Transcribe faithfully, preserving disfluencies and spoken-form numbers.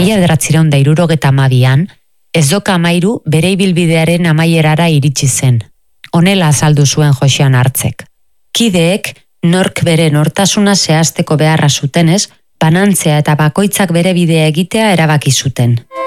mila bederatziehun eta hirurogeta hamabian, Ezdoka Amairu bere ibilbidearen amaierara iritsi zen. Honela azaldu zuen Joxean Hartzek. Kideek nork bere nortasuna zehazteko beharra zutenez, banantzea eta bakoitzak bere bidea egitea erabaki zuten.